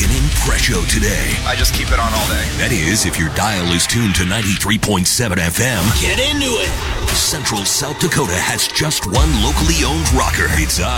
an impresso today. I just keep it on all day. That is, if your dial is tuned to 93.7 FM. Get into it. Central South Dakota has just one locally owned rocker. It's